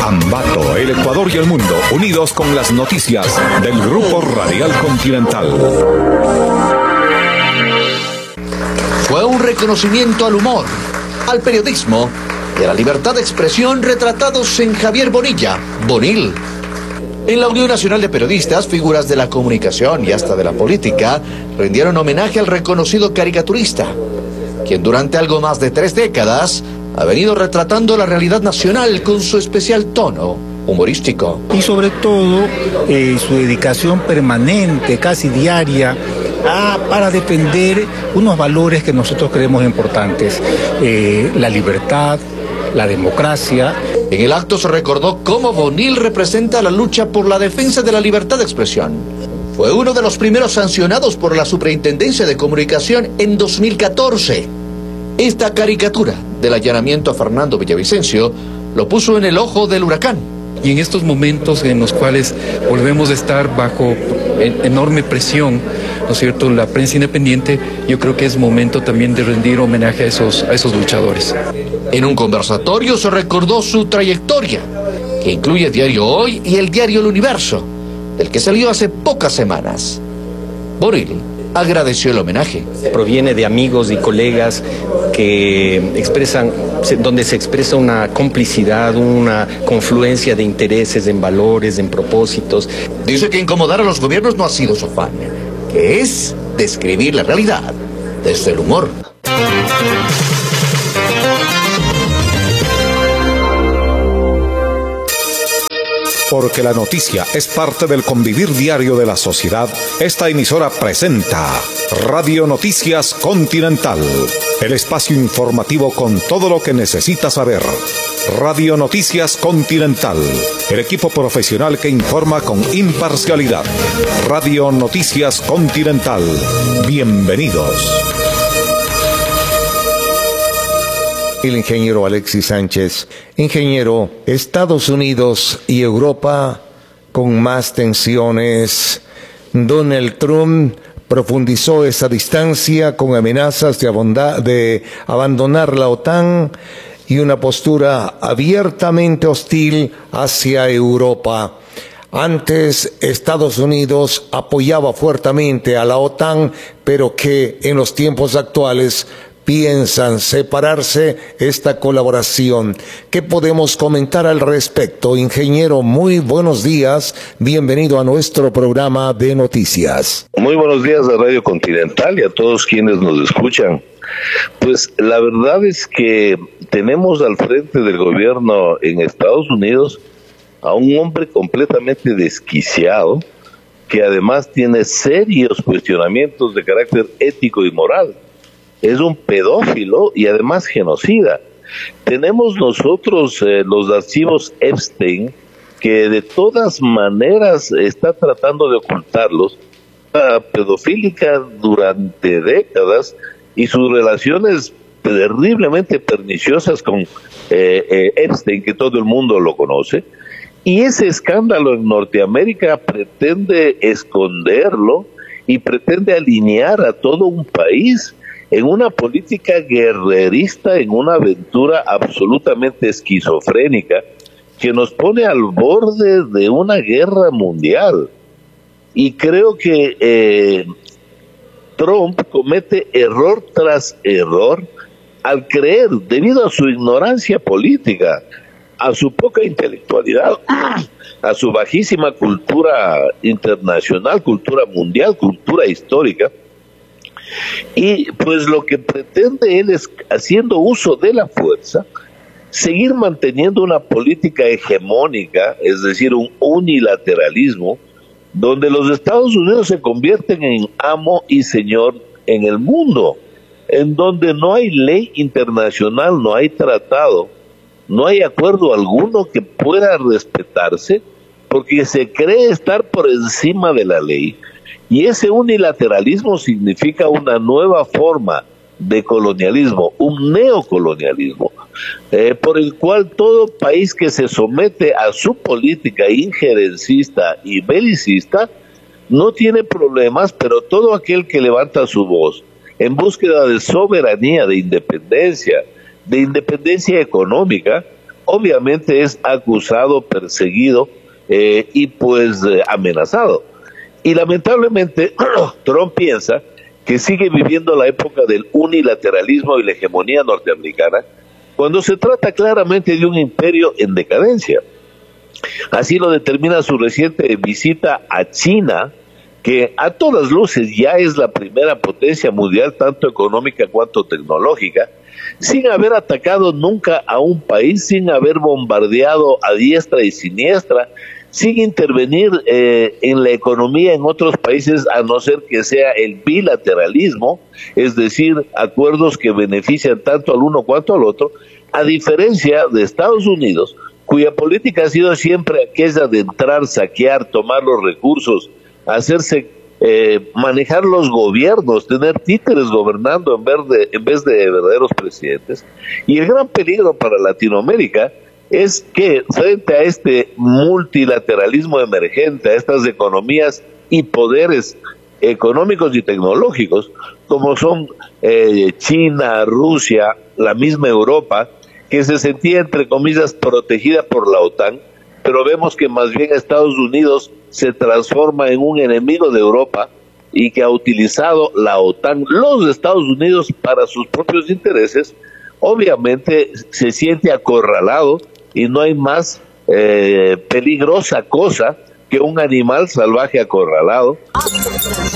Ambato, el Ecuador y el mundo, unidos con las noticias del Grupo Radial Continental. Fue un reconocimiento al humor, al periodismo y a la libertad de expresión retratados en Javier Bonilla, Bonil. En la Unión Nacional de Periodistas, figuras de la comunicación y hasta de la política rindieron homenaje al reconocido caricaturista, quien durante algo más de 3 décadas ha venido retratando la realidad nacional con su especial tono humorístico. Y sobre todo su dedicación permanente, casi diaria, para defender unos valores que nosotros creemos importantes, la libertad, la democracia. En el acto se recordó cómo Bonil representa la lucha por la defensa de la libertad de expresión. Fue uno de los primeros sancionados por la Superintendencia de Comunicación en 2014. Esta caricatura del allanamiento a Fernando Villavicencio lo puso en el ojo del huracán. Y en estos momentos en los cuales volvemos a estar bajo enorme presión, ¿no es cierto?, la prensa independiente, yo creo que es momento también de rendir homenaje a esos luchadores. En un conversatorio se recordó su trayectoria, que incluye Diario Hoy y el diario El Universo, del que salió hace pocas semanas. Bonil agradeció el homenaje. Proviene de amigos y colegas donde se expresa una complicidad, una confluencia de intereses, en valores, en propósitos. Dice que incomodar a los gobiernos no ha sido su afán, que es describir la realidad desde el humor. Porque la noticia es parte del convivir diario de la sociedad, esta emisora presenta Radio Noticias Continental, el espacio informativo con todo lo que necesitas saber. Radio Noticias Continental, el equipo profesional que informa con imparcialidad. Radio Noticias Continental, bienvenidos. El ingeniero Alexis Sánchez. Ingeniero, Estados Unidos y Europa con más tensiones. Donald Trump profundizó esa distancia con amenazas de abandonar la OTAN y una postura abiertamente hostil hacia Europa. Antes, Estados Unidos apoyaba fuertemente a la OTAN, pero que en los tiempos actuales piensan separarse esta colaboración. ¿Qué podemos comentar al respecto? Ingeniero, muy buenos días. Bienvenido a nuestro programa de noticias. Muy buenos días a Radio Continental y a todos quienes nos escuchan. Pues la verdad es que tenemos al frente del gobierno en Estados Unidos a un hombre completamente desquiciado, que además tiene serios cuestionamientos de carácter ético y moral. Es un pedófilo y además genocida. Tenemos nosotros los archivos Epstein, que de todas maneras está tratando de ocultarlos, pedofílica durante décadas, y sus relaciones terriblemente perniciosas con Epstein, que todo el mundo lo conoce. Y ese escándalo en Norteamérica pretende esconderlo y pretende alinear a todo un país en una política guerrerista, en una aventura absolutamente esquizofrénica que nos pone al borde de una guerra mundial. Y creo que Trump comete error tras error al creer, debido a su ignorancia política, a su poca intelectualidad, a su bajísima cultura internacional, cultura mundial, cultura histórica. Y pues lo que pretende él es, haciendo uso de la fuerza, seguir manteniendo una política hegemónica, es decir, un unilateralismo, donde los Estados Unidos se convierten en amo y señor en el mundo, en donde no hay ley internacional, no hay tratado, no hay acuerdo alguno que pueda respetarse, porque se cree estar por encima de la ley. Y ese unilateralismo significa una nueva forma de colonialismo, un neocolonialismo, por el cual todo país que se somete a su política injerencista y belicista no tiene problemas, pero todo aquel que levanta su voz en búsqueda de soberanía, de independencia económica, obviamente es acusado, perseguido y pues amenazado. Y lamentablemente Trump piensa que sigue viviendo la época del unilateralismo y la hegemonía norteamericana, cuando se trata claramente de un imperio en decadencia. Así lo determina su reciente visita a China, que a todas luces ya es la primera potencia mundial, tanto económica cuanto tecnológica, sin haber atacado nunca a un país, sin haber bombardeado a diestra y siniestra, sin intervenir en la economía en otros países, a no ser que sea el bilateralismo, es decir, acuerdos que benefician tanto al uno cuanto al otro, a diferencia de Estados Unidos, cuya política ha sido siempre aquella de entrar, saquear, tomar los recursos, hacerse manejar los gobiernos, tener títeres gobernando en vez de verdaderos presidentes. Y el gran peligro para Latinoamérica es que frente a este multilateralismo emergente, a estas economías y poderes económicos y tecnológicos, como son China, Rusia, la misma Europa, que se sentía, entre comillas, protegida por la OTAN, pero vemos que más bien Estados Unidos se transforma en un enemigo de Europa y que ha utilizado la OTAN, los Estados Unidos, para sus propios intereses. Obviamente se siente acorralado y no hay más peligrosa cosa que un animal salvaje acorralado.